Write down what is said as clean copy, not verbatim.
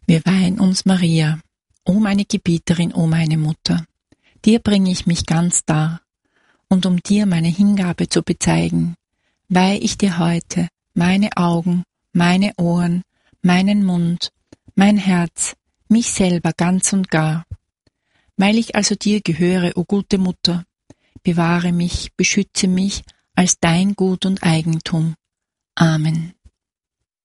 Wir weihen uns Maria, o meine Gebieterin, o meine Mutter. Dir bringe ich mich ganz dar, und um dir meine Hingabe zu bezeigen, weihe ich dir heute meine Augen, meine Ohren, meinen Mund, mein Herz, mich selber ganz und gar. Weil ich also dir gehöre, o gute Mutter, bewahre mich, beschütze mich als dein Gut und Eigentum. Amen.